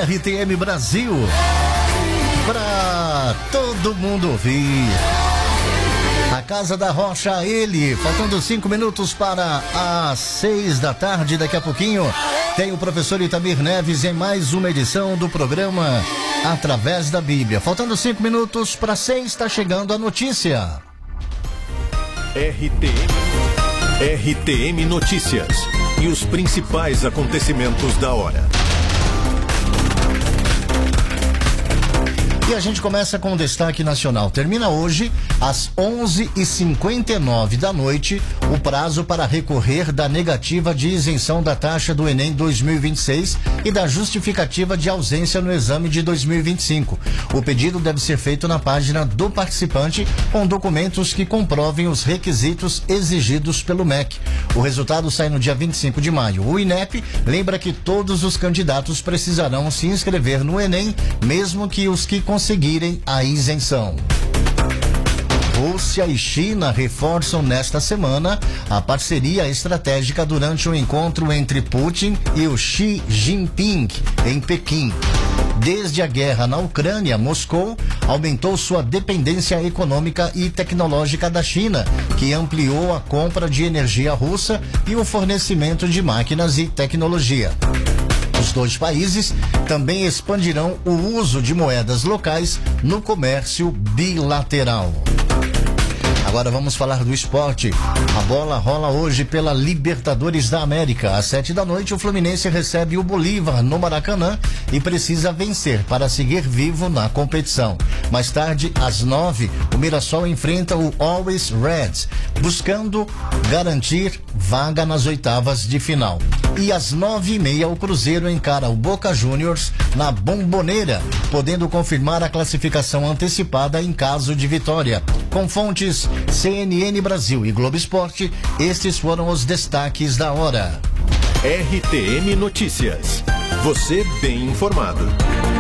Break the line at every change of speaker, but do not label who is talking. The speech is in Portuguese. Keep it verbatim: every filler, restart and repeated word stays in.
R T M Brasil, para todo mundo ouvir. A Casa da Rocha, ele, faltando cinco minutos para as seis da tarde, daqui a pouquinho, tem o professor Itamir Neves em mais uma edição do programa Através da Bíblia. Faltando cinco minutos para seis, está chegando a notícia.
R T M, R T M Notícias e os principais acontecimentos da hora.
E a gente começa com o destaque nacional. Termina hoje, às onze e cinquenta e nove da noite, o prazo para recorrer da negativa de isenção da taxa do Enem dois mil e vinte e seis e da justificativa de ausência no exame de dois mil e vinte e cinco. O pedido deve ser feito na página do participante com documentos que comprovem os requisitos exigidos pelo M E C. O resultado sai no dia vinte e cinco de maio. O INEP lembra que todos os candidatos precisarão se inscrever no Enem, mesmo que os que conseguirem a isenção. Rússia e China reforçam nesta semana a parceria estratégica durante o encontro entre Putin e o Xi Jinping em Pequim. Desde a guerra na Ucrânia, Moscou aumentou sua dependência econômica e tecnológica da China, que ampliou a compra de energia russa e o fornecimento de máquinas e tecnologia. Os dois países também expandirão o uso de moedas locais no comércio bilateral. Agora vamos falar do esporte. A bola rola hoje pela Libertadores da América. Às sete da noite, o Fluminense recebe o Bolívar no Maracanã e precisa vencer para seguir vivo na competição. Mais tarde, às nove, o Mirassol enfrenta o Always Reds, buscando garantir vaga nas oitavas de final. E às nove e meia, o Cruzeiro encara o Boca Juniors na Bomboneira, podendo confirmar a classificação antecipada em caso de vitória. Com fontes C N N Brasil e Globo Esporte, estes foram os destaques da hora.
R T M Notícias. Você bem informado.